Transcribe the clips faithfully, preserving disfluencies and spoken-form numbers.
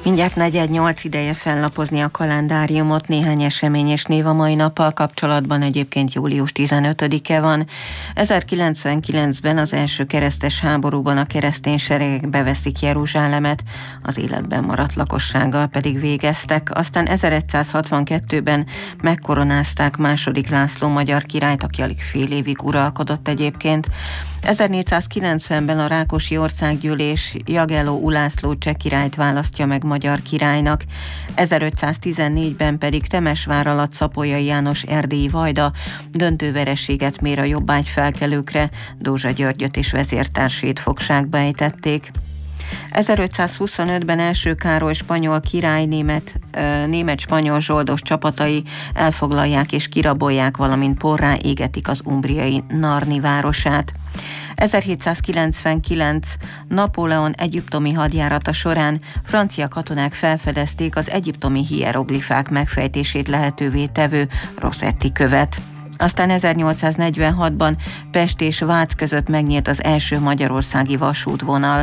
Mindjárt negyed nyolc ideje fellapozni a kalendáriumot, néhány esemény és név a mai nappal kapcsolatban, egyébként július tizenötödike van. ezerkilencszázkilencben az első keresztes háborúban a keresztény seregek beveszik Jeruzsálemet, az életben maradt lakossággal pedig végeztek. Aztán ezeregyszázhatvankettőben megkoronázták második László magyar királyt, aki alig fél évig uralkodott egyébként. ezernégyszázkilencvenben a Rákosi Országgyűlés Jagelló Ulászló cseh királyt választja meg magyar királynak, ezerötszáztizennégyben pedig Temesvár alatt Szapolyai János erdélyi vajda döntő vereséget mér a jobbágyfelkelőkre, Dózsa Györgyöt és vezértársét fogságba ejtették. ezerötszázhuszonötben első Károly spanyol király német, német-spanyol zsoldos csapatai elfoglalják és kirabolják, valamint porrá égetik az umbriai Narni városát. ezerhétszázkilencvenkilenc Napóleon egyiptomi hadjárata során francia katonák felfedezték az egyiptomi hieroglifák megfejtését lehetővé tevő Rossetti követ. Aztán ezernyolcszáznegyvenhatban Pest és Vác között megnyílt az első magyarországi vasútvonal.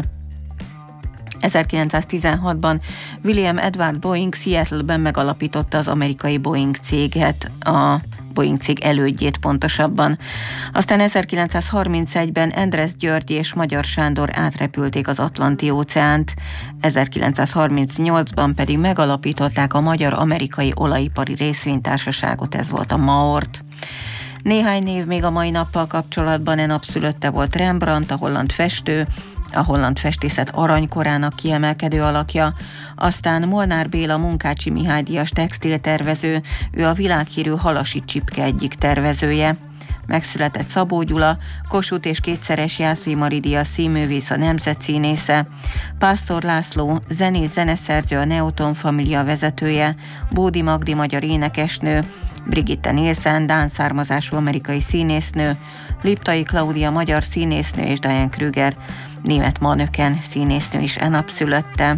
ezerkilencszáztizenhatban William Edward Boeing Seattle-ben megalapította az amerikai Boeing céget, a Boeing cég elődjét pontosabban. Aztán ezerkilencszázharmincegyben Endresz György és Magyar Sándor átrepülték az Atlanti-óceánt, ezerkilencszázharmincnyolcban pedig megalapították a Magyar-Amerikai Olajipari Részvénytársaságot, ez volt a MAORT. Néhány név még a mai nappal kapcsolatban: e nap szülötte volt Rembrandt, a holland festő, a holland festészet aranykorának kiemelkedő alakja, aztán Molnár Béla Munkácsi Mihály díjas textiltervező, ő a világhírű Halasi csipke egyik tervezője. Megszületett Szabó Gyula, Kossuth és kétszeres Jászai Mari díjas színművész, a nemzetszínésze, Pásztor László zenész zeneszerző, a Newton Família vezetője, Bódi Magdi magyar énekesnő, Brigitte Nielsen dán származású amerikai színésznő, Liptai Klaudia magyar színésznő és Diane Krüger német Manöken színésznő is e nap szülötte.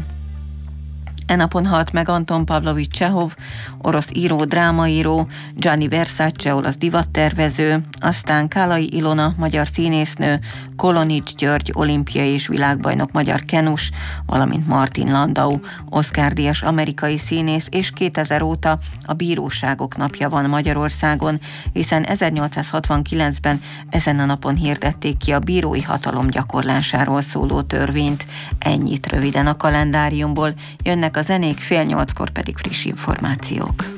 E napon halt meg Anton Pavlovics Csehov, orosz író, drámaíró, Gianni Versace, olasz divattervező, aztán Kálai Ilona, magyar színésznő, Kolonics György, olimpiai és világbajnok magyar kenus, valamint Martin Landau, Oscar-díjas amerikai színész, és kétezer óta a bíróságok napja van Magyarországon, hiszen ezernyolcszázhatvankilencben ezen a napon hirdették ki a bírói hatalom gyakorlásáról szóló törvényt. Ennyit röviden a kalendáriumból, jönnek a zenék, fél nyolckor pedig friss információk.